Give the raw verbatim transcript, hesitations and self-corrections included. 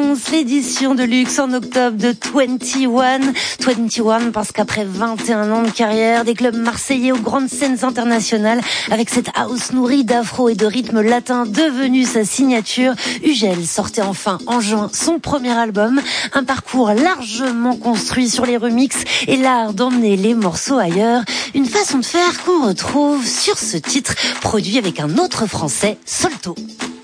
annonce l'édition de luxe en octobre de vingt et un. vingt et un parce qu'après vingt et un ans de carrière, des clubs marseillais aux grandes scènes internationales, avec cette house nourrie d'afro et de rythme latin devenue sa signature, Ugel sortait enfin en juin son premier album. Un parcours largement construit sur les remixes et l'art d'emmener les morceaux ailleurs. Une façon de faire qu'on retrouve sur ce titre, produit avec un autre français, Solto.